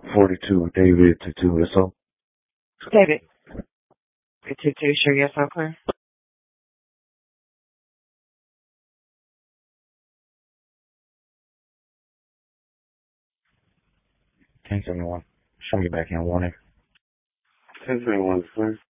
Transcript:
42, David Tutu. So, David. Two, sure, yes, all clear. Can someone show me back in warning? 1021, clear.